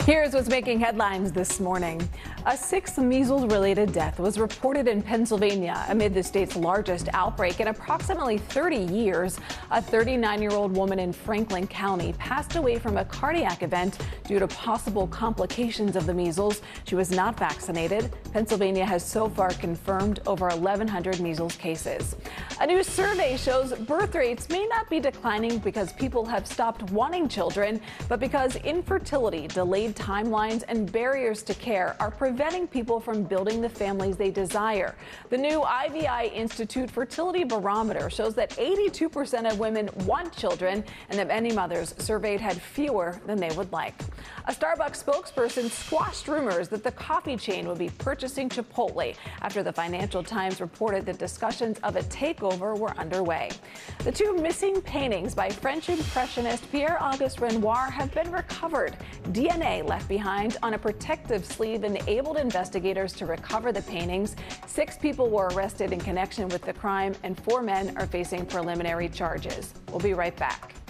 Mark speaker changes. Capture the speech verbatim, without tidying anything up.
Speaker 1: Here's what's making headlines this morning. A sixth measles-related death was reported in Pennsylvania amid the state's largest outbreak in approximately thirty years. A thirty-nine-year-old woman in Franklin County passed away from a cardiac event due to possible complications of the measles. She was not vaccinated. Pennsylvania has so far confirmed over eleven hundred measles cases. A new survey shows birth rates may not be declining because people have stopped wanting children, but because infertility, delayed timelines, and barriers to care are preventing people from building the families they desire. The new I V I Institute Fertility Barometer shows that eighty-two percent of women want children and that many mothers surveyed had fewer than they would like. A Starbucks spokesperson squashed rumors that the coffee chain would be purchasing Chipotle after the Financial Times reported that discussions of a takeover were underway. The two missing paintings by French impressionist Pierre-Auguste Renoir have been recovered. D N A left behind on a protective sleeve enabled investigators to recover the paintings. Six people were arrested in connection with the crime, and four men are facing preliminary charges. We'll be right back.